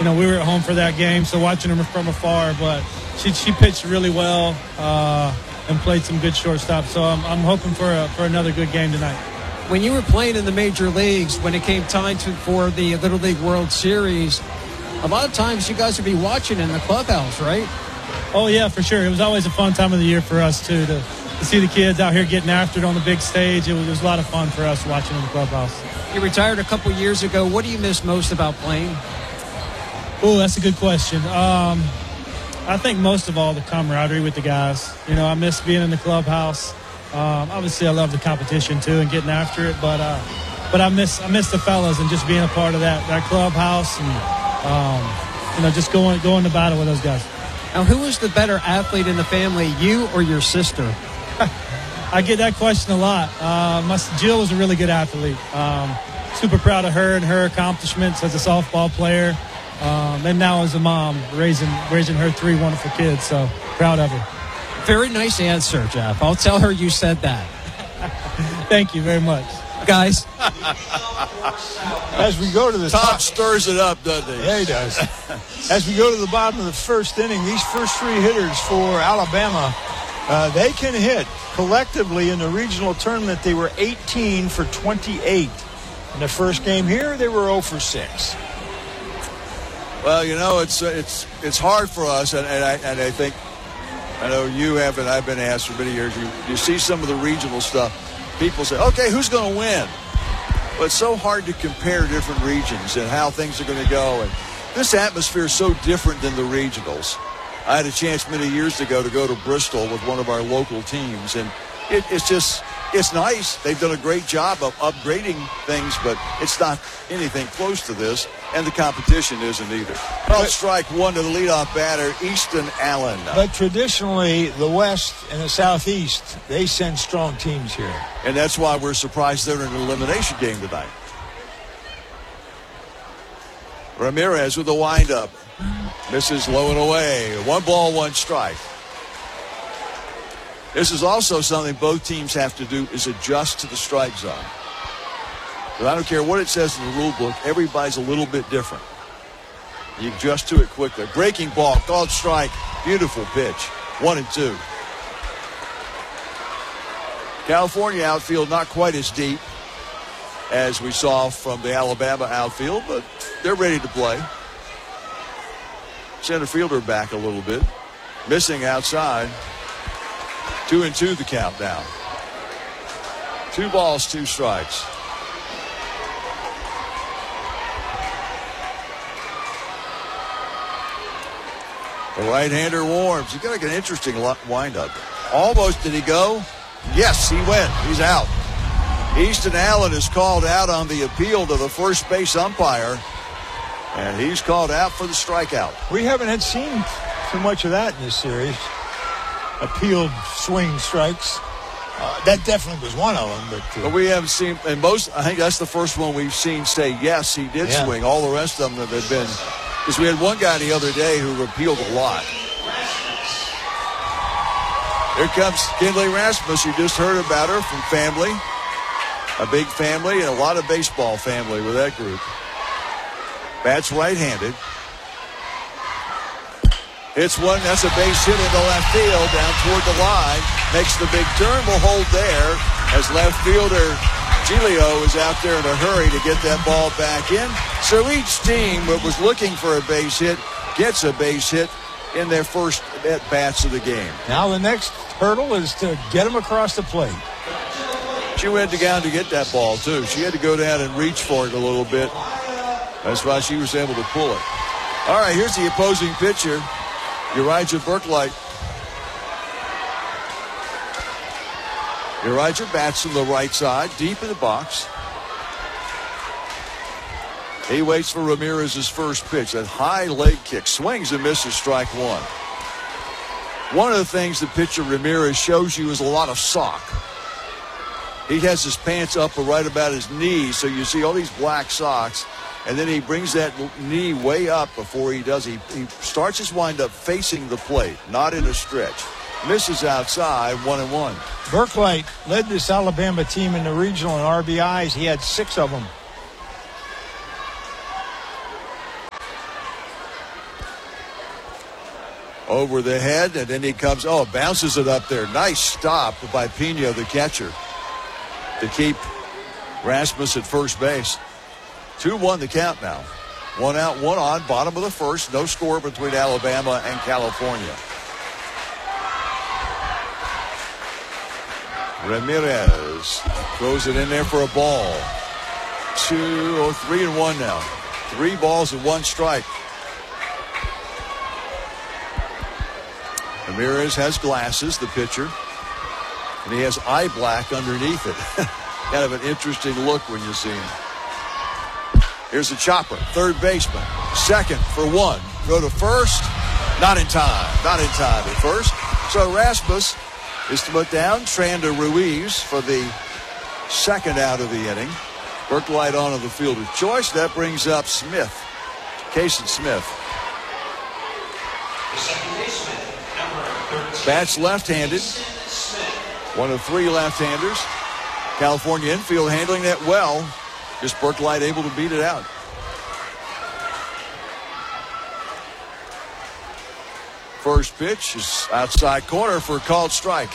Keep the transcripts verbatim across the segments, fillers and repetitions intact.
you know, we were at home for that game, so watching her from afar. But she she pitched really well uh, and played some good shortstop. So I'm I'm hoping for a, for another good game tonight. When you were playing in the major leagues, when it came time to, for the Little League World Series, a lot of times you guys would be watching in the clubhouse, right? Oh, yeah, for sure. It was always a fun time of the year for us, too, to, to see the kids out here getting after it on the big stage. It was, it was a lot of fun for us watching in the clubhouse. You retired a couple years ago. What do you miss most about playing? Oh, that's a good question. Um, I think most of all the camaraderie with the guys. You know, I miss being in the clubhouse. Um, obviously, I love the competition too and getting after it, but uh, but I miss I miss the fellas and just being a part of that that clubhouse and um, you know just going going to battle with those guys. Now, who was the better athlete in the family, you or your sister? I get that question a lot. Uh, my Jill was a really good athlete. Um, super proud of her and her accomplishments as a softball player, um, and now as a mom, raising raising her three wonderful kids. So proud of her. Very nice answer, Jeff. I'll tell her you said that. Thank you very much. Guys. As we go to the Tom top, stirs it up, doesn't he? Yeah, he does. As we go to the bottom of the first inning, these first three hitters for Alabama, uh, they can hit. Collectively in the regional tournament, they were eighteen for twenty-eight. In the first game here, they were zero for six. Well, you know, it's uh, it's it's hard for us, and, and I and I think. I know you have, and I've been asked for many years. You, you see some of the regional stuff. People say, okay, who's going to win? But it's so hard to compare different regions and how things are going to go. And this atmosphere is so different than the regionals. I had a chance many years ago to go to Bristol with one of our local teams. And it, it's just, it's nice. They've done a great job of upgrading things, but it's not anything close to this. And the competition isn't either. Well, strike one to the leadoff batter, Easton Allen. But traditionally, the West and the Southeast, they send strong teams here. And that's why we're surprised they're in an elimination game tonight. Ramirez with the windup. Misses low and away. One ball, one strike. This is also something both teams have to do is adjust to the strike zone. But I don't care what it says in the rule book. Everybody's a little bit different. You adjust to it quickly. Breaking ball, called strike. Beautiful pitch. One and two. California outfield not quite as deep as we saw from the Alabama outfield, but they're ready to play. Center fielder back a little bit. Missing outside. Two and two the count now. Two balls, two strikes. The right-hander warms. He's got like an interesting windup. Almost did he go? Yes, he went. He's out. Easton Allen is called out on the appeal to the first base umpire, and he's called out for the strikeout. We haven't had seen too much of that in this series. Appealed swing strikes. Uh, that definitely was one of them. But, uh, but we haven't seen, and most, I think that's the first one we've seen say, yes, he did yeah. swing. All the rest of them have been, because we had one guy the other day who appealed a lot. Here comes Kinley Rasmus. You just heard about her from family. A big family and a lot of baseball family with that group. Bats right-handed. Hits one. That's a base hit into left field down toward the line. Makes the big turn. Will hold there as left fielder Giglio is out there in a hurry to get that ball back in. So each team that was looking for a base hit gets a base hit in their first at-bats of the game. Now the next hurdle is to get them across the plate. She went down to get that ball, too. She had to go down and reach for it a little bit. That's why she was able to pull it. All right, here's the opposing pitcher, Uriah Burklight. Uriah bats from the right side, deep in the box. He waits for Ramirez's first pitch. That high leg kick, swings and misses, strike one. One of the things the pitcher Ramirez shows you is a lot of sock. He has his pants up right about his knees, so you see all these black socks, and then he brings that knee way up before he does. He, he starts his windup facing the plate, not in a stretch. Misses outside, one and one. Burklight led this Alabama team in the regional in R B Is. He had six of them. over the head, and then he comes, oh, bounces it up there. Nice stop by Pino, the catcher, to keep Rasmus at first base. two one the count now. One out, one on, bottom of the first. No score between Alabama and California. Ramirez throws it in there for a ball. Two, oh, three and one now. Three balls and one strike. Ramirez has glasses, the pitcher, and he has eye black underneath it. Kind of an interesting look when you see him. Here's the chopper, third baseman, second for one. Go to first, not in time, not in time at first. So Rasmus is to put down Tranda Ruiz for the second out of the inning. Berklight on the field of choice. That brings up Smith, Kason Smith. The second baseman, number thirteen. Bats left-handed. One of three left-handers. California infield handling that well. Just Berklight able to beat it out. First pitch is outside corner for a called strike.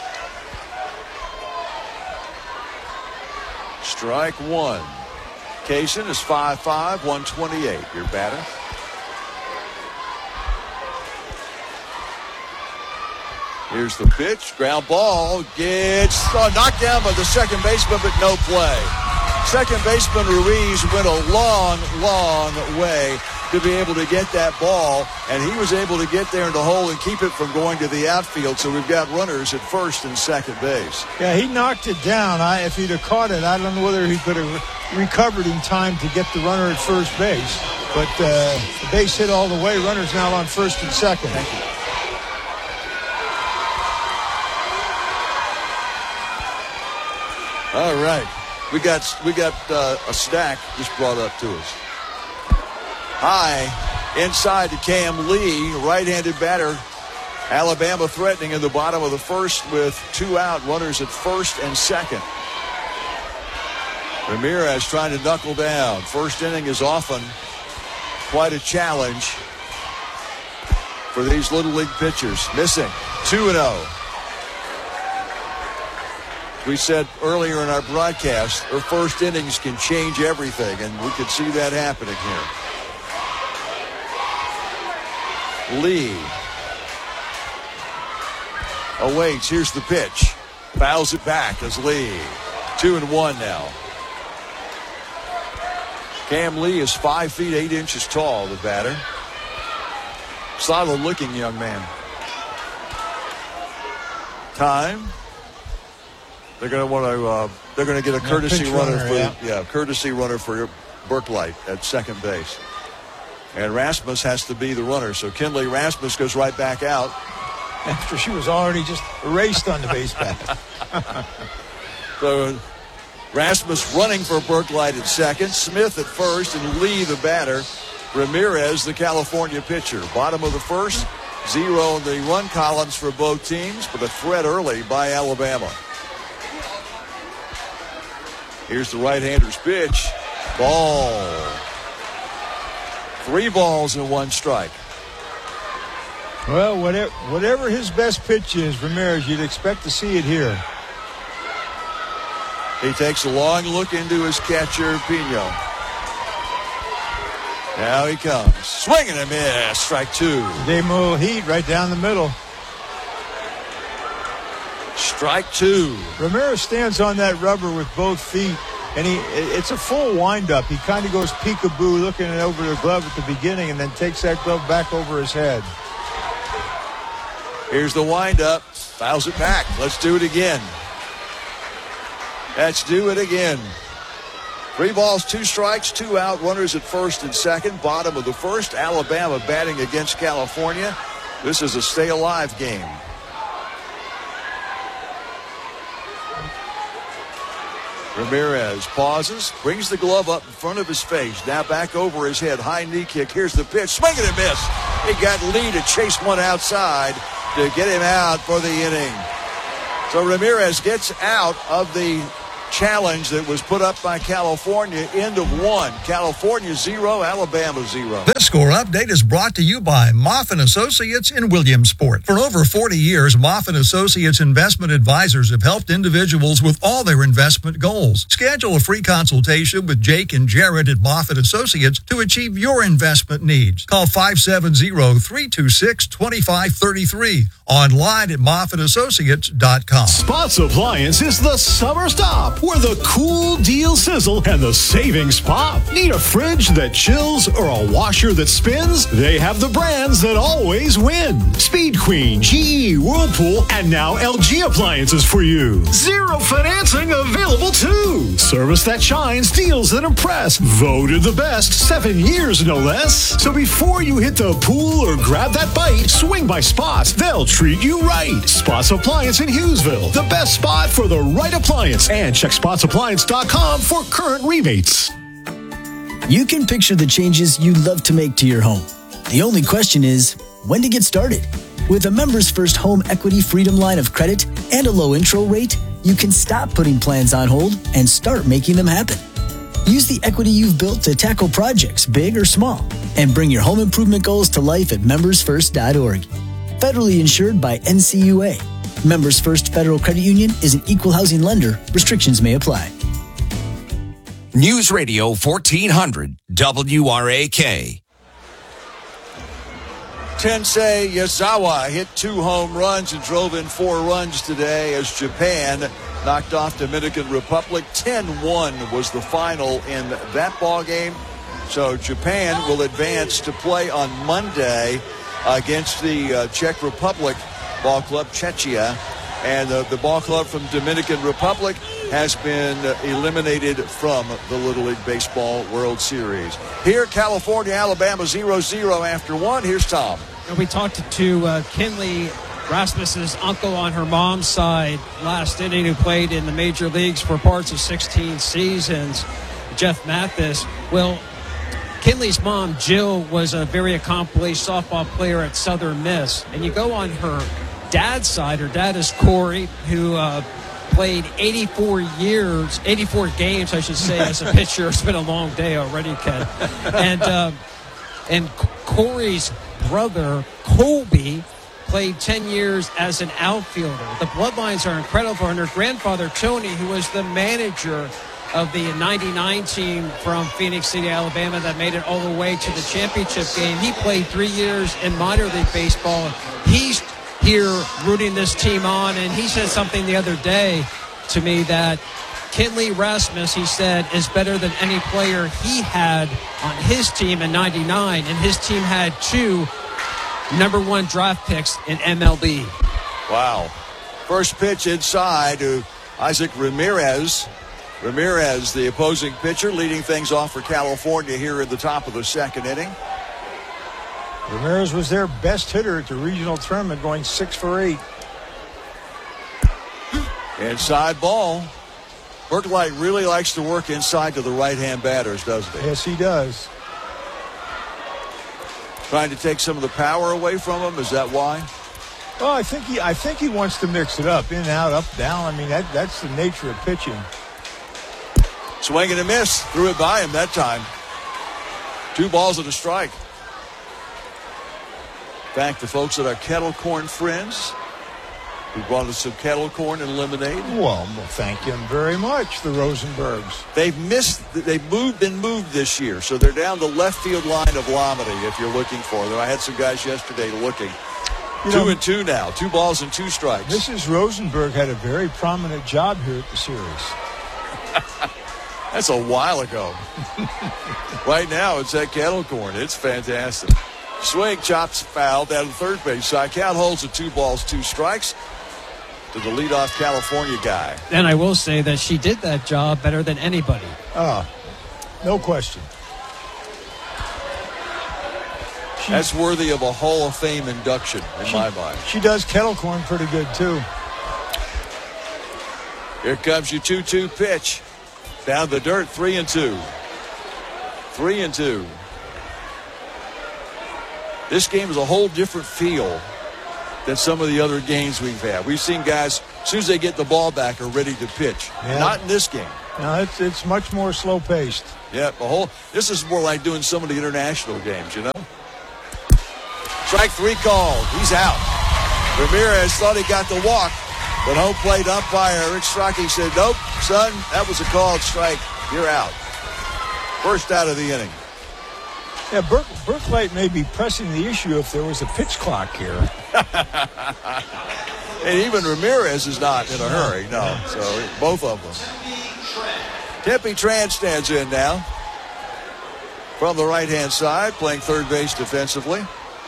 Strike one. Kason is five five, one twenty-eight. Your batter. Here's the pitch. Ground ball gets oh, knocked down by the second baseman, but no play. Second baseman Ruiz went a long, long way to be able to get that ball, and he was able to get there in the hole and keep it from going to the outfield. So we've got runners at first and second base. Yeah, he knocked it down. I, if he'd have caught it, I don't know whether he could have re- recovered in time to get the runner at first base. But uh, the base hit all the way. Runners now on first and second. Thank you. All right. We got we got uh, a stack just brought up to us. High inside to Cam Lee, right-handed batter. Alabama threatening in the bottom of the first with two out, runners at first and second. Ramirez trying to knuckle down. First inning is often quite a challenge for these Little League pitchers. Missing two and oh. We said earlier in our broadcast, her first innings can change everything, and we could see that happening here. Lee awaits. Here's the pitch. Fouls it back as Lee. Two and one now. Cam Lee is five feet eight inches tall, the batter. Solid looking young man. Time. They're going to want to. Uh, they're going to get a yeah, courtesy runner, runner for yeah. yeah, courtesy runner for Berklight at second base, and Rasmus has to be the runner. So Kinley Rasmus goes right back out after she was already just erased on the base path. So Rasmus running for Berklight at second, Smith at first, and Lee the batter. Ramirez the California pitcher. Bottom of the first, zero in the run columns for both teams, but a threat early by Alabama. Here's the right-hander's pitch. Ball. Three balls and one strike. Well, whatever, whatever his best pitch is, Ramirez, you'd expect to see it here. He takes a long look into his catcher, Pino. Now he comes. Swing and a miss. Strike two. Gave him a little heat right down the middle. Strike two. Ramirez stands on that rubber with both feet, and he it's a full windup. He kind of goes peekaboo looking over the glove at the beginning and then takes that glove back over his head. Here's the windup. Fouls it back. Let's do it again. Let's do it again. Three balls, two strikes, two out. Runners at first and second. Bottom of the first. Alabama batting against California. This is a stay alive game. Ramirez pauses, brings the glove up in front of his face. Now back over his head. High knee kick. Here's the pitch. Swing and a miss. He got Lee to chase one outside to get him out for the inning. So Ramirez gets out of the challenge that was put up by California. End of one. California zero, Alabama zero. This score update is brought to you by Moffin Associates in Williamsport. For over forty years, Moffin Associates investment advisors have helped individuals with all their investment goals. Schedule a free consultation with Jake and Jared at Moffin Associates to achieve your investment needs. Call five seven zero, three two six, two five three three. Online at moffin associates dot com. Spots Appliance is the summer stop where the cool deals sizzle and the savings pop. Need a fridge that chills or a washer that spins? They have the brands that always win. Speed Queen, G E, Whirlpool, and now L G appliances for you. Zero financing available too. Service that shines, deals that impress. Voted the best seven years no less. So before you hit the pool or grab that bite, swing by Spots. They'll treat you right. Spots Appliance in Hughesville. The best spot for the right appliance. And check spots appliance dot com for current rebates. You can picture the changes you'd love to make to your home. The only question is, when to get started? With a Members First Home Equity Freedom line of credit and a low intro rate, you can stop putting plans on hold and start making them happen. Use the equity you've built to tackle projects, big or small, and bring your home improvement goals to life at members first dot org. Federally insured by N C U A. Members First Federal Credit Union is an equal housing lender. Restrictions may apply. News Radio fourteen hundred W R A K. Tensei Yazawa hit two home runs and drove in four runs today as Japan knocked off Dominican Republic. ten one was the final in that ball game. So Japan will advance to play on Monday against the uh, Czech Republic ball club, Czechia. And uh, the ball club from Dominican Republic has been uh, eliminated from the Little League Baseball World Series. Here, California, Alabama zero zero after one. Here's Tom. And we talked to uh, Kinley Rasmussen's uncle on her mom's side last inning, who played in the major leagues for parts of sixteen seasons, Jeff Mathis. Well, Kinley's mom, Jill, was a very accomplished softball player at Southern Miss. And you go on her dad's side. Her dad is Corey, who uh, played eighty-four years, eighty-four games, I should say, as a pitcher. It's been a long day already, Ken. And, uh, and Corey's brother, Colby, played ten years as an outfielder. The bloodlines are incredible. And her grandfather, Tony, who was the manager of the ninety-nine team from Phoenix City, Alabama, that made it all the way to the championship game. He played three years in minor league baseball. He's here rooting this team on, and he said something the other day to me that Kinley Rasmus, he said, is better than any player he had on his team in ninety-nine, and his team had two number one draft picks in M L B. Wow. First pitch inside to Isaac Ramirez. Ramirez, the opposing pitcher, leading things off for California here in the top of the second inning. Ramirez was their best hitter at the regional tournament, going six for eight. Inside ball. Berkelite really likes to work inside to the right-hand batters, doesn't he? Yes, he does. Trying to take some of the power away from him. Is that why? Oh, I think he I think he wants to mix it up. In, out, up, down. I mean, that that's the nature of pitching. Swing and a miss. Threw it by him that time. Two balls and a strike. Thank the folks at our kettle corn friends who brought us some kettle corn and lemonade. Well, thank them very much, the Rosenbergs. They've missed, they've moved, been moved this year, so they're down the left field line of Lomity if you're looking for them. I had some guys yesterday looking. You two know, and two now, two balls and two strikes. Missus Rosenberg had a very prominent job here at the series. That's a while ago. Right now, it's at kettle corn. It's fantastic. Swing, chops, foul down to third base side. Count holds at two balls, two strikes to the leadoff California guy. And I will say that she did that job better than anybody. Ah, no question. She, That's worthy of a Hall of Fame induction in she, my mind. She does kettle corn pretty good, too. Here comes your two two pitch. Down the dirt, three and two. Three and two. This game is a whole different feel than some of the other games we've had. We've seen guys as soon as they get the ball back, are ready to pitch. Yeah. Not in this game. No, it's it's much more slow paced. Yeah, the whole this is more like doing some of the international games, you know. Strike three called. He's out. Ramirez thought he got the walk, but home plate umpire Rick Strachey said, "Nope, son, that was a called strike. You're out." First out of the inning. Yeah, Burke, Burklight may be pressing the issue if there was a pitch clock here. And even Ramirez is not in a hurry, no. So both of them. Tempe Tran stands in now from the right-hand side, playing third base defensively.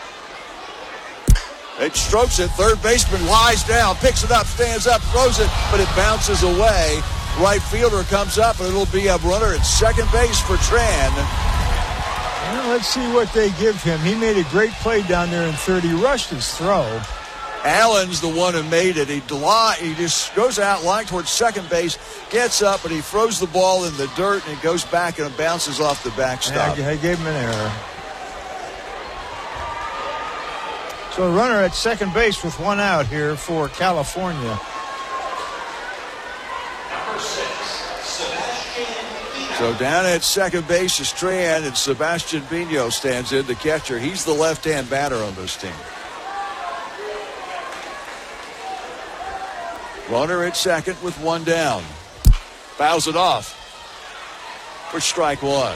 It strokes it. Third baseman lies down, picks it up, stands up, throws it, but it bounces away. Right fielder comes up, and it'll be a runner at second base for Tran. Well, let's see what they give him. He made a great play down there in third. He rushed his throw. Allen's the one who made it. He he just goes out line towards second base, gets up, and he throws the ball in the dirt, and it goes back and it bounces off the backstop. Yeah, I gave him an error. So a runner at second base with one out here for California. Number six, Sebastian Pino. So down at second base is Tran, and Sebastian Pino stands in, the catcher. He's the left-hand batter on this team. Runner at second with one down. Fouls it off for strike one.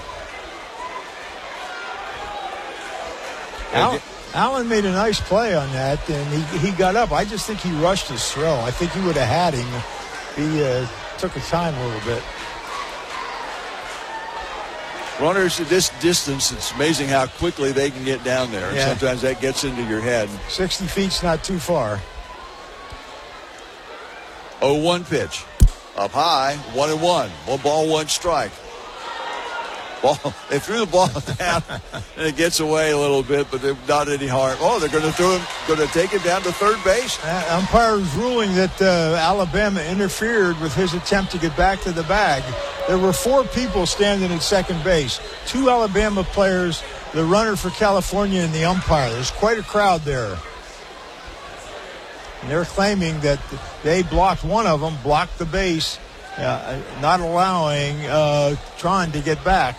Al- Allen made a nice play on that, and he, he got up. I just think he rushed his throw. I think he would have had him. He uh, took his time a little bit. Runners at this distance, it's amazing how quickly they can get down there. Yeah. Sometimes that gets into your head. sixty feet's not too far. oh one pitch. Up high, one and one. One ball, one strike. Ball, they threw the ball down, and it gets away a little bit, but they've not any harm. Oh, they're going to throw him, going to take him down to third base. Uh, umpire was ruling that uh, Alabama interfered with his attempt to get back to the bag. There were four people standing at second base. Two Alabama players, the runner for California, and the umpire. There's quite a crowd there. And they're claiming that they blocked one of them, blocked the base, uh, not allowing uh, Tron to get back.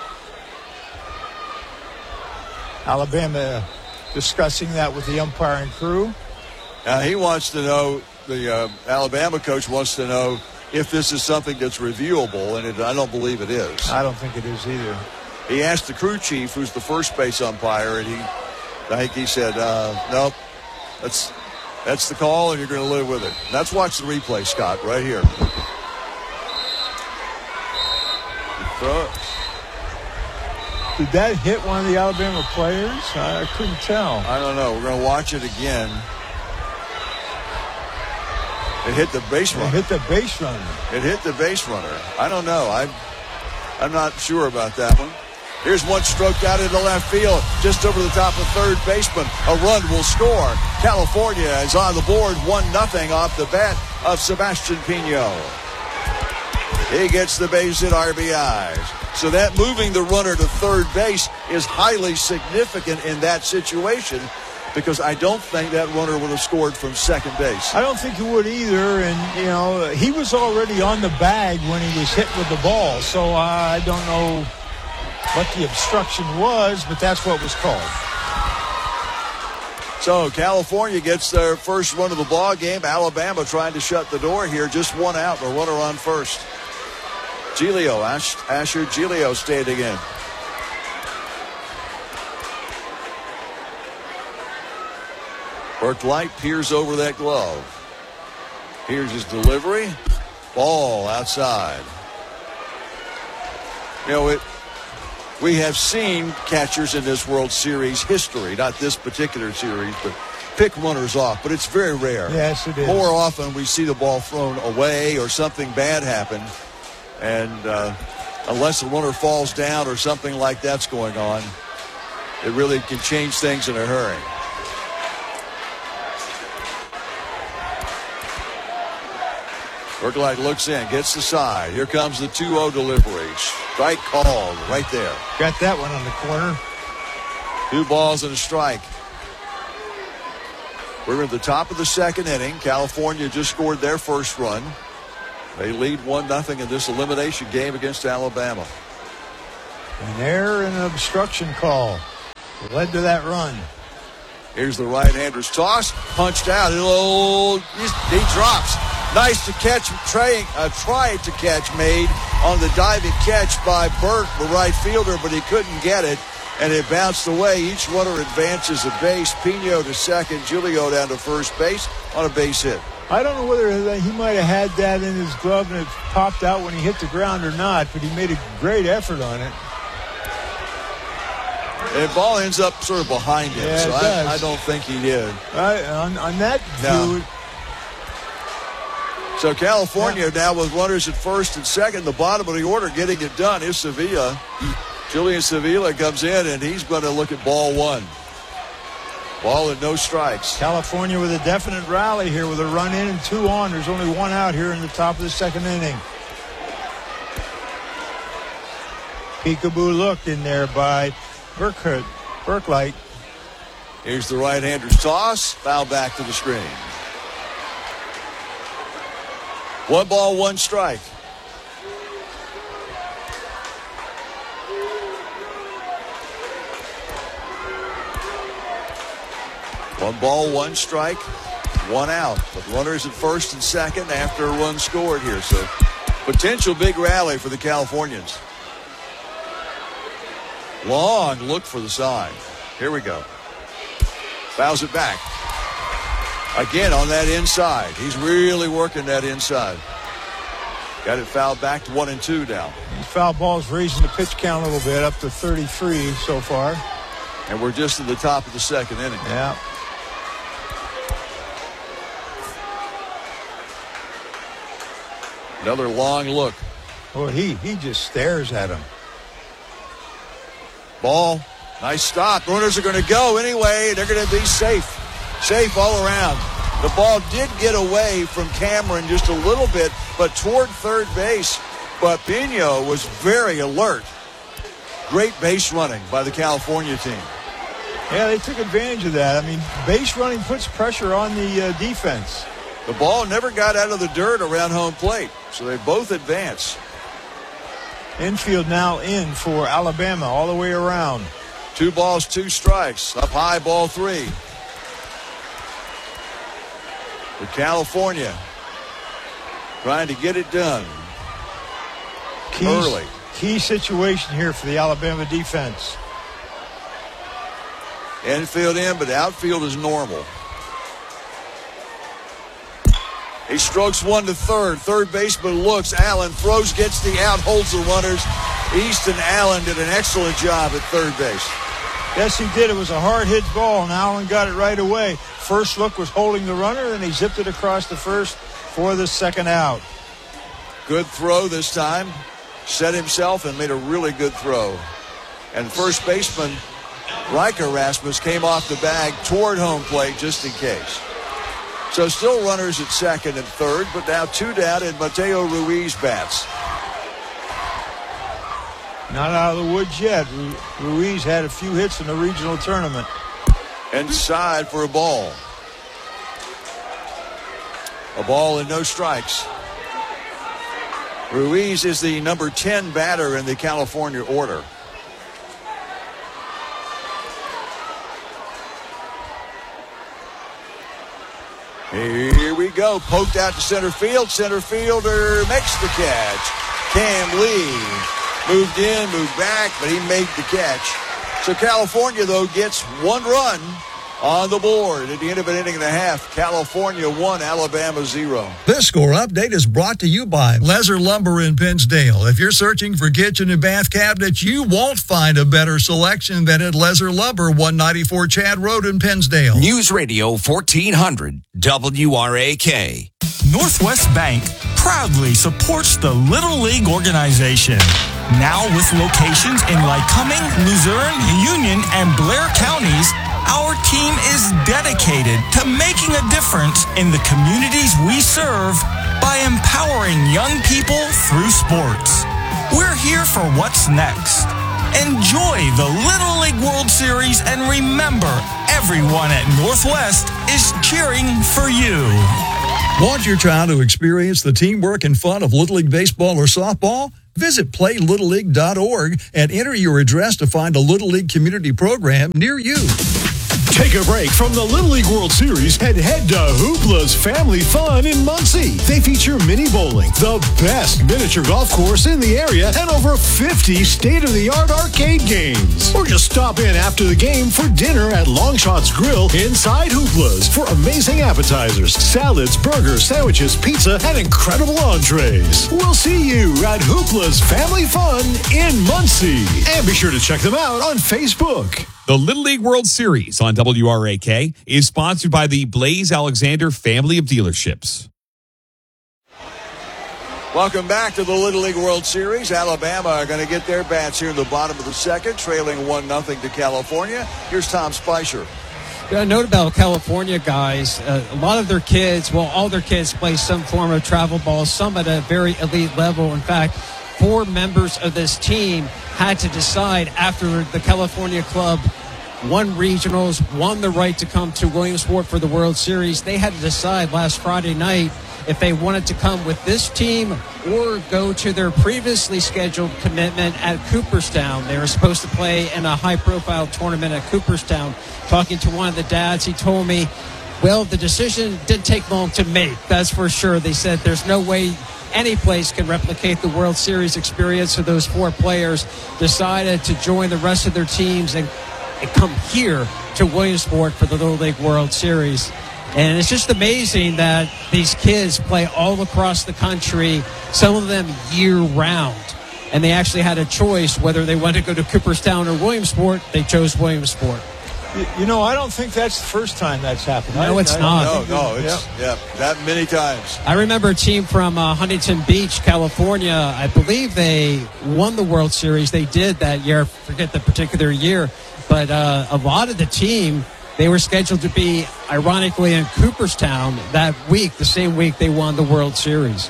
Alabama discussing that with the umpiring crew. Now he wants to know, the uh, Alabama coach wants to know if this is something that's reviewable, and it, I don't believe it is. I don't think it is either. He asked the crew chief, who's the first base umpire, and he, I think he said, uh, nope, that's... That's the call, and you're going to live with it. Let's watch the replay, Scott, right here. Throw it. Did that hit one of the Alabama players? I couldn't tell. I don't know. We're going to watch it again. It hit the base runner. It hit the base runner. It hit the base runner. I don't know. I'm, I'm not sure about that one. Here's one stroked out into left field, just over the top of third baseman. A run will score. California is on the board, one nothing off the bat of Sebastian Pino. He gets the base hit R B Is. So that moving the runner to third base is highly significant in that situation, because I don't think that runner would have scored from second base. I don't think he would either, and, you know, he was already on the bag when he was hit with the ball, so I don't know what the obstruction was, but that's what was called. So California gets their first run of the ball game. Alabama trying to shut the door here. Just one out, a runner on first. Giglio, Ash, Asher Giglio standing in. Burklight peers over that glove. Here's his delivery. Ball outside. You know, it. We have seen catchers in this World Series history, not this particular series, but pick runners off. But it's very rare. Yes, it is. More often we see the ball thrown away or something bad happen. And uh, unless the runner falls down or something like that's going on, it really can change things in a hurry. Burklight looks in, gets the side. Here comes the two oh delivery. Strike called right there. Got that one on the corner. Two balls and a strike. We're at the top of the second inning. California just scored their first run. They lead one nothing in this elimination game against Alabama. An error and an obstruction call led to that run. Here's the right-hander's toss. Punched out. It'll, he drops. Nice to catch. Trying, uh, tried to catch made on the diving catch by Burke, the right fielder, but he couldn't get it. And it bounced away. Each runner advances a base. Pino to second. Giulio down to first base on a base hit. I don't know whether he might have had that in his glove and it popped out when he hit the ground or not, but he made a great effort on it. And the ball ends up sort of behind him, yeah, so I, I don't think he did. I, on, on that no. view. So California yeah. now with runners at first and second, the bottom of the order getting it done is Sevilla. Julian Sevilla comes in, and he's going to look at ball one. Ball and no strikes. California with a definite rally here with a run in and two on. There's only one out here in the top of the second inning. Peekaboo look in there by Burkhardt, Burklight. Here's the right-hander's toss. Foul back to the screen. One ball, one strike. One ball, one strike, one out. With runners at first and second after a run scored here. So potential big rally for the Californians. Long look for the side. Here we go. Fouls it back. Again on that inside. He's really working that inside. Got it fouled back to one and two now. These foul balls raising the pitch count a little bit up to thirty-three so far. And we're just in the top of the second inning. Yeah. Another long look. Well, he, he just stares at him. Ball. Nice stop. Runners are going to go anyway. They're going to be safe. Safe all around. The ball did get away from Cameron just a little bit, but toward third base. But Pino was very alert. Great base running by the California team. Yeah, they took advantage of that. I mean, base running puts pressure on the uh, defense. The ball never got out of the dirt around home plate, so they both advance. Infield now in for Alabama all the way around. Two balls, two strikes. Up high, ball three. For California, trying to get it done Key, early. Key situation here for the Alabama defense. Infield in, but outfield is normal. He strokes one to third. Third baseman looks. Allen throws, gets the out, holds the runners. Easton Allen did an excellent job at third base. Yes, he did. It was a hard-hit ball, and Allen got it right away. First look was holding the runner, and he zipped it across the first for the second out. Good throw this time. Set himself and made a really good throw. And first baseman Riker Rasmus came off the bag toward home plate just in case. So still runners at second and third, but now two down and Mateo Ruiz bats. Not out of the woods yet. Ruiz had a few hits in the regional tournament. Inside for a ball. A ball and no strikes. Ruiz is the number ten batter in the California order. Here we go. Poked out to center field. Center fielder makes the catch. Cam Lee moved in, moved back, but he made the catch. So California, though, gets one run on the board at the end of an inning and a half. California one, Alabama zero. This score update is brought to you by Lezer Lumber in Pennsdale. If you're searching for kitchen and bath cabinets, you won't find a better selection than at Lezer Lumber, one ninety-four Chad Road in Pennsdale. News Radio fourteen hundred W R A K. Northwest Bank proudly supports the Little League organization. Now with locations in Lycoming, Luzerne, Union, and Blair counties, our team is dedicated to making a difference in the communities we serve by empowering young people through sports. We're here for what's next. Enjoy the Little League World Series and remember, everyone at Northwest is cheering for you. Want your child to experience the teamwork and fun of Little League baseball or softball? Visit play little league dot org and enter your address to find a Little League community program near you. Take a break from the Little League World Series and head to Hoopla's Family Fun in Muncie. They feature mini bowling, the best miniature golf course in the area, and over fifty state-of-the-art arcade games. Or just stop in after the game for dinner at Longshots Grill inside Hoopla's for amazing appetizers, salads, burgers, sandwiches, pizza, and incredible entrees. We'll see you at Hoopla's Family Fun in Muncie. And be sure to check them out on Facebook. The Little League World Series on W R A K is sponsored by the Blaze Alexander family of dealerships. Welcome back to the Little League World Series. Alabama are going to get their bats here in the bottom of the second, trailing one nothing to California. Here's Tom Spicer. A note about California, guys, uh, a lot of their kids, well, all their kids play some form of travel ball, some at a very elite level. In fact, four members of this team had to decide after the California club won regionals, won the right to come to Williamsport for the World Series. They had to decide last Friday night if they wanted to come with this team or go to their previously scheduled commitment at Cooperstown. They were supposed to play in a high-profile tournament at Cooperstown. Talking to one of the dads, he told me, well, the decision didn't take long to make, that's for sure. They said there's no way any place can replicate the World Series experience. So those four players decided to join the rest of their teams and, and come here to Williamsport for the Little League World Series. And it's just amazing that these kids play all across the country, some of them year-round. And they actually had a choice whether they wanted to go to Cooperstown or Williamsport. They chose Williamsport. You know, I don't think that's the first time that's happened. No, I, it's I, not. No, no, it's, yeah. yeah, that many times. I remember a team from uh, Huntington Beach, California. I believe they won the World Series. They did that year. I forget the particular year. But uh, a lot of the team, they were scheduled to be, ironically, in Cooperstown that week, the same week they won the World Series.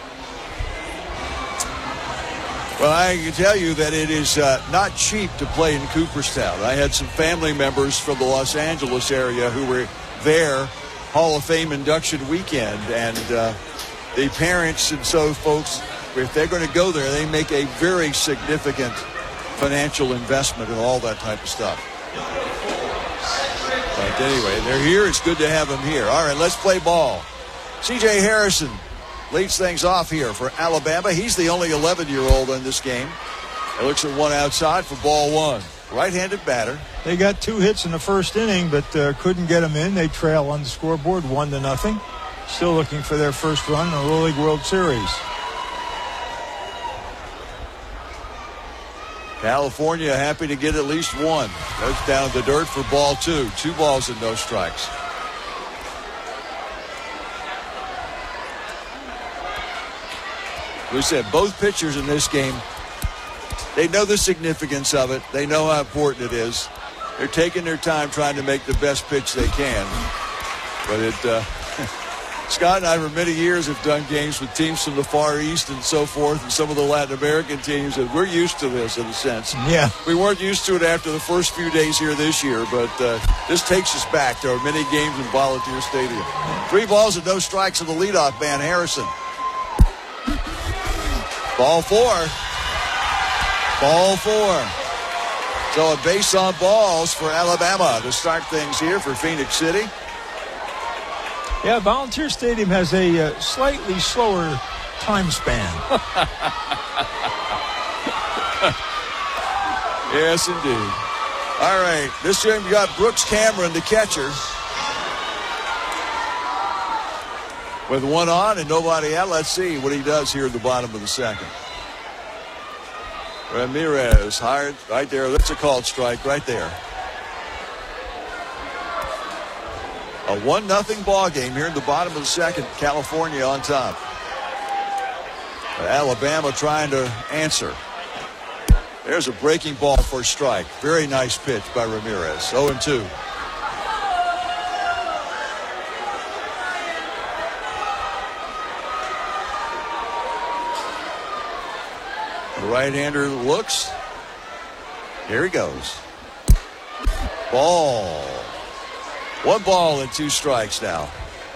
Well, I can tell you that it is uh, not cheap to play in Cooperstown. I had some family members from the Los Angeles area who were there Hall of Fame induction weekend, and uh, the parents and so folks, if they're going to go there, they make a very significant financial investment in all that type of stuff. But anyway, they're here. It's good to have them here. All right, let's play ball. C J Harrison leads things off here for Alabama. He's the only eleven-year-old in this game. He looks at one outside for ball one. Right-handed batter. They got two hits in the first inning, but uh, couldn't get them in. They trail on the scoreboard one to nothing. Still looking for their first run in the Little League World Series. California happy to get at least one. Goes down to the dirt for ball two. Two balls and no strikes. We said both pitchers in this game, they know the significance of it. They know how important it is. They're taking their time trying to make the best pitch they can. But it, uh, Scott and I for many years have done games with teams from the Far East and so forth, and some of the Latin American teams, and we're used to this in a sense. Yeah. We weren't used to it after the first few days here this year, but uh, this takes us back to our many games in Volunteer Stadium. Three balls and no strikes in the leadoff man, Harrison. Ball four. Ball four. So a base on balls for Alabama to start things here for Phoenix City. Yeah, Volunteer Stadium has a uh, slightly slower time span. Yes, indeed. All right, this time we got Brooks Cameron, the catcher, with one on and nobody out. Let's see what he does here at the bottom of the second. Ramirez hired right there. That's a called strike right there. A one nothing ball game here in the bottom of the second. California on top. But Alabama trying to answer. There's a breaking ball for a strike. Very nice pitch by Ramirez. oh and two. The right-hander looks. Here he goes. Ball. One ball and two strikes now.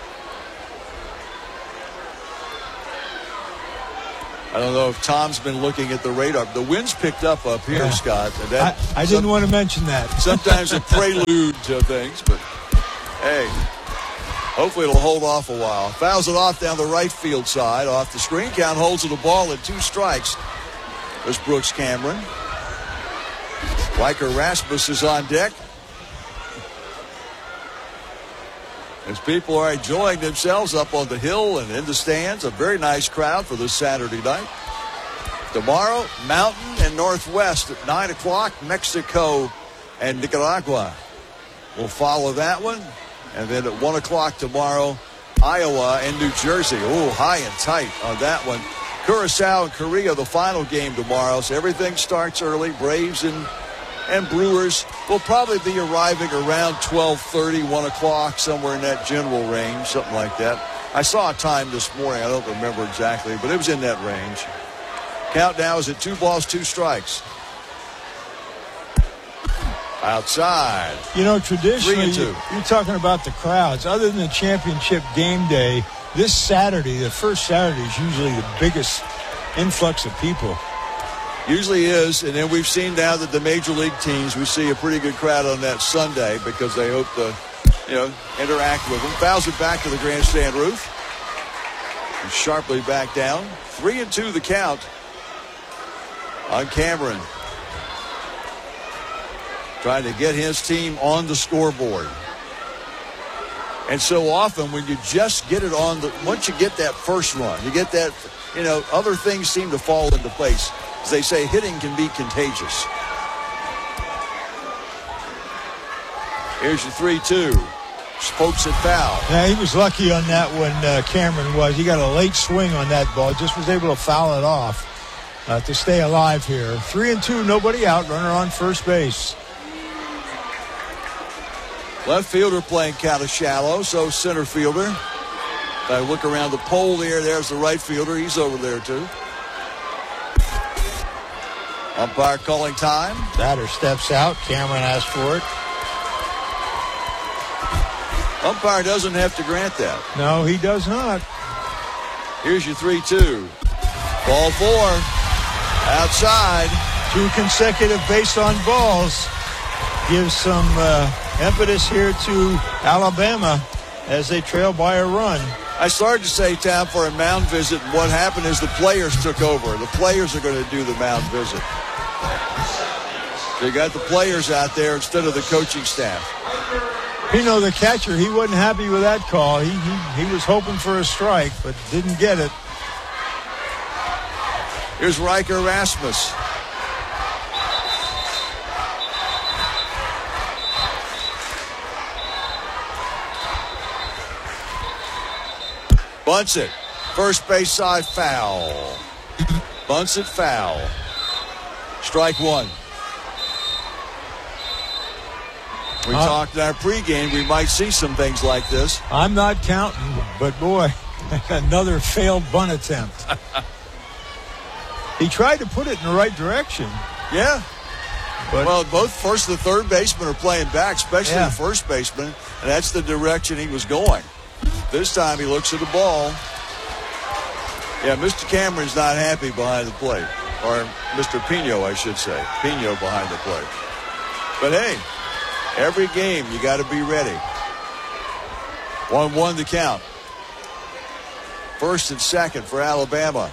I don't know if Tom's been looking at the radar. The wind's picked up up here, yeah. Scott. And that, I, I didn't some, want to mention that. Sometimes a prelude to things, but hey, hopefully it'll hold off a while. Fouls it off down the right field side. Off the screen count, holds it a ball and two strikes. There's Brooks Cameron. Riker Rasmus is on deck. As people are enjoying themselves up on the hill and in the stands, a very nice crowd for this Saturday night. Tomorrow, Mountain and Northwest at nine o'clock, Mexico and Nicaragua. We'll follow that one. And then at one o'clock tomorrow, Iowa and New Jersey. Oh, high and tight on that one. Curacao and Korea, the final game tomorrow. So everything starts early. Braves and And Brewers will probably be arriving around twelve thirty, one o'clock, somewhere in that general range, something like that. I saw a time this morning. I don't remember exactly, but it was in that range. Count now is at two balls, two strikes. Outside. You know, traditionally, you, you're talking about the crowds. Other than the championship game day, this Saturday, the first Saturday, is usually the biggest influx of people. Usually is, and then we've seen now that the major league teams, we see a pretty good crowd on that Sunday because they hope to, you know, interact with them. Fouls it back to the grandstand roof. And sharply back down. Three and two the count on Cameron. Trying to get his team on the scoreboard. And so often when you just get it on the, once you get that first run, you get that, you know, other things seem to fall into place. As they say, hitting can be contagious. Here's your three two. Pokes it foul. Yeah, he was lucky on that one, uh, Cameron was. He got a late swing on that ball. Just was able to foul it off uh, to stay alive here. Three and two, nobody out. Runner on first base. Left fielder playing kind of shallow, so center fielder. If I look around the pole there, there's the right fielder. He's over there, too. Umpire calling time. Batter steps out. Cameron asked for it. Umpire doesn't have to grant that. No, he does not. Here's your three two. Ball four. Outside. Two consecutive base on balls. Gives some uh, impetus here to Alabama as they trail by a run. I started to say time for a mound visit, and what happened is the players took over. The players are going to do the mound visit. They got the players out there instead of the coaching staff. Pino, the catcher, he wasn't happy with that call. He, he, he was hoping for a strike, but didn't get it. Here's Riker Rasmus. Bunts it. First base side foul. Bunts it foul. Strike one. We uh, talked in our pregame, we might see some things like this. I'm not counting, but boy, another failed bunt attempt. He tried to put it in the right direction. Yeah. But, well, both first and third baseman are playing back, especially yeah. the first baseman, and that's the direction he was going. This time he looks at the ball. Yeah, Mister Cameron's not happy behind the plate. Or Mister Pino, I should say. Pino behind the plate. But hey, every game you got to be ready. one one the count. First and second for Alabama.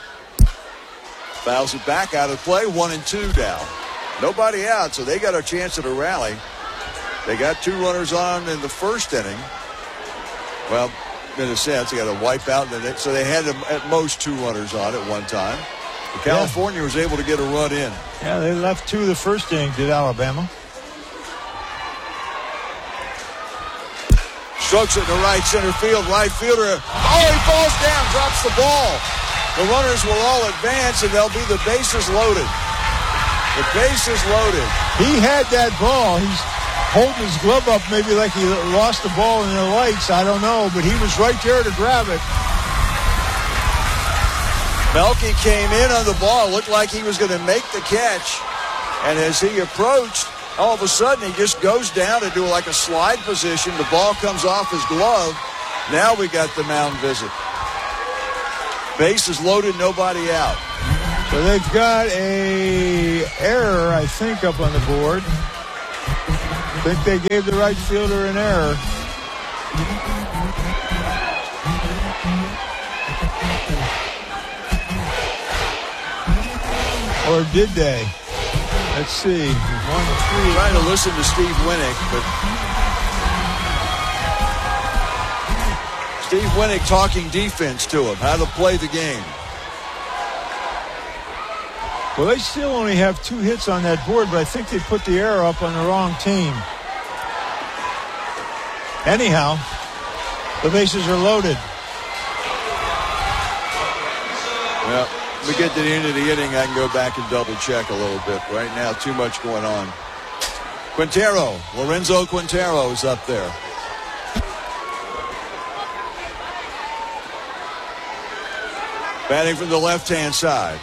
Fouls it back out of play. One and two down. Nobody out, so they got a chance at a rally. They got two runners on in the first inning. Well, in a sense, they got a wipe out. So they had at most two runners on at one time. But California yeah. was able to get a run in. Yeah, they left two the first inning, did Alabama. Strokes it to right center field. Right fielder. Oh, he falls down, drops the ball. The runners will all advance, and they'll be the bases loaded. The bases loaded. He had that ball. He's holding his glove up maybe like he lost the ball in the lights. I don't know, but he was right there to grab it. Melky came in on the ball. Looked like he was going to make the catch. And as he approached, all of a sudden he just goes down into like a slide position. The ball comes off his glove. Now we got the mound visit. Base is loaded, nobody out. So they've got a error, I think, up on the board. I think they gave the right fielder an error. Or did they? Let's see. One, three. Trying to listen to Steve Winnick, but Steve Winnick talking defense to him, how to play the game. Well, they still only have two hits on that board, but I think they put the error up on the wrong team. Anyhow, the bases are loaded. Well, we get to the end of the inning, I can go back and double check a little bit. Right now, too much going on. Quintero, Lorenzo Quintero is up there. Batting from the left-hand side.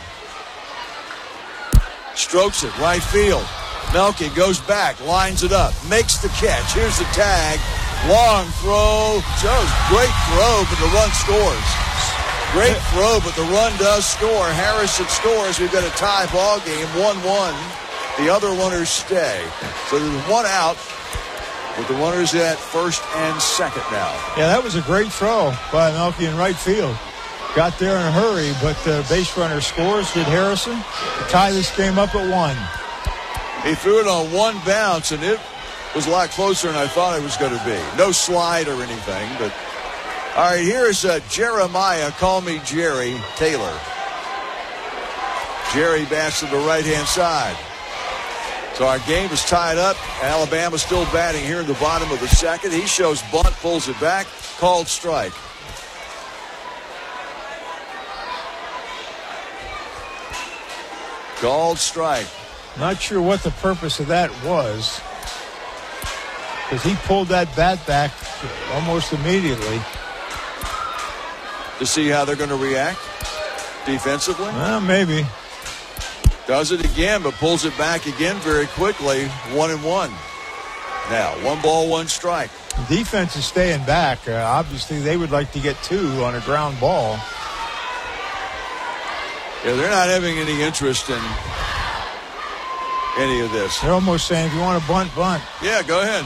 Strokes it, right field. Melky goes back, lines it up, makes the catch. Here's the tag. Long throw. Joe's great throw, but the run scores. Great throw, but the run does score. Harrison scores. We've got a tie ball game, one one. The other runners stay. So there's one out with the runners at first and second now. Yeah, that was a great throw by Melky in right field. Got there in a hurry, but the base runner scores. Did Harrison to tie this game up at one. He threw it on one bounce, and it was a lot closer than I thought it was going to be. No slide or anything, but all right, here's uh, Jeremiah, call me Jerry, Taylor. Jerry bats to the right-hand side. So our game is tied up. Alabama still batting here in the bottom of the second. He shows bunt, pulls it back, called strike. Called strike. Not sure what the purpose of that was, because he pulled that bat back almost immediately. To see how they're going to react defensively? Well, maybe. Does it again, but pulls it back again very quickly. One and one. Now, one ball, one strike. The defense is staying back. Uh, obviously, they would like to get two on a ground ball. Yeah, they're not having any interest in any of this. They're almost saying, if you want to bunt, bunt. Yeah, go ahead.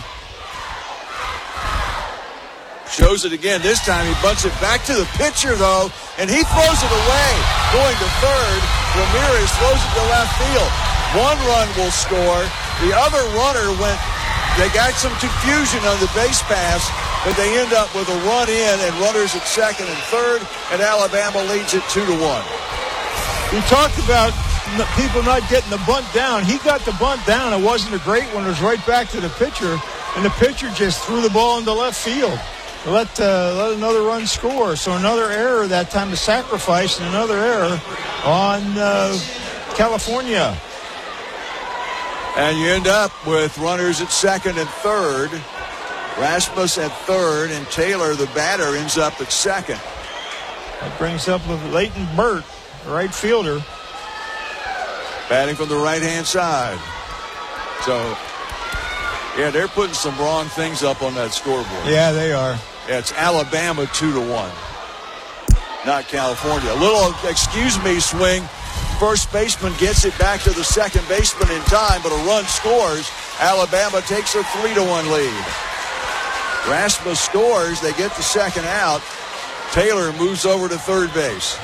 Shows it again. This time he bunts it back to the pitcher, though, and he throws it away. Going to third, Ramirez throws it to left field. One run will score. The other runner went, they got some confusion on the base pass, but they end up with a run in and runners at second and third, and Alabama leads it two to one. We talked about people not getting the bunt down. He got the bunt down. It wasn't a great one. It was right back to the pitcher, and the pitcher just threw the ball into left field. Let, uh, let another run score. So another error that time to sacrifice, and another error on uh, California. And you end up with runners at second and third. Rasmus at third, and Taylor, the batter, ends up at second. That brings up Leighton Burt, the right fielder. Batting from the right-hand side. So, yeah, they're putting some wrong things up on that scoreboard. Yeah, they are. Yeah, it's Alabama two to one, not California. A little excuse me swing. First baseman gets it back to the second baseman in time, but a run scores. Alabama takes a three to one lead. Rasmus scores. They get the second out. Taylor moves over to third base.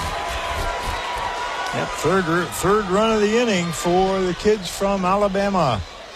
Yep, third, third run of the inning for the kids from Alabama.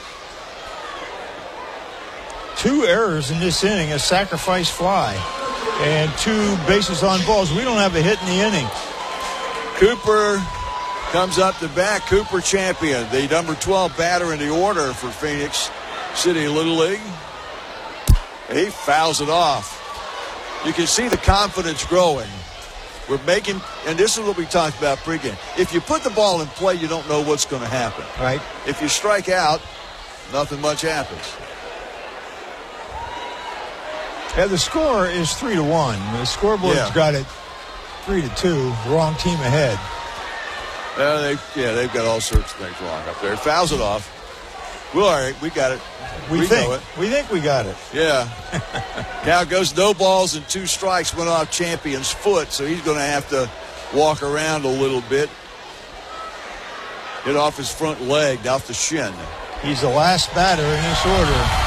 Two errors in this inning, a sacrifice fly, and two bases on balls. We don't have a hit in the inning. Cooper comes up to bat. Cooper champion, the number twelve batter in the order for Phoenix City Little League. He fouls it off. You can see the confidence growing. We're making, and this is what we talked about pregame. If you put the ball in play, you don't know what's going to happen. Right. If you strike out, nothing much happens. Yeah, the score is three to one. The scoreboard's yeah. got it three to two. Wrong team ahead. Uh, they, yeah, they've got all sorts of things wrong up there. Fouls it off. Well, all right, we got it. We, we think know it. we think we got it. Yeah. Now it goes no balls and two strikes. Went off Champion's foot, so he's going to have to walk around a little bit. Hit off his front leg, off the shin. He's the last batter in this order.